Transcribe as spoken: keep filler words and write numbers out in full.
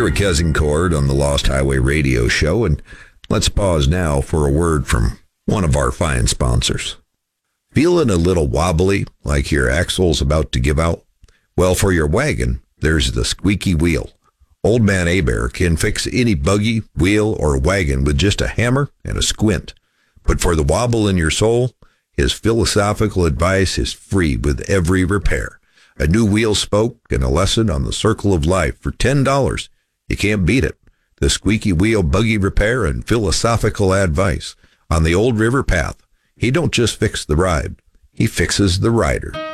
You're with Cousin Cord on the Lost Highway Radio Show, and let's pause now for a word from one of our fine sponsors. Feeling a little wobbly, like your axle's about to give out? Well, for your wagon, there's the Squeaky Wheel. Old Man Abear can fix any buggy, wheel, or wagon with just a hammer and a squint. But for the wobble in your soul, his philosophical advice is free with every repair. A new wheel spoke and a lesson on the circle of life for ten dollars. You can't beat it. The Squeaky Wheel buggy repair and philosophical advice on the Old River Path. He don't just fix the ride, he fixes the rider.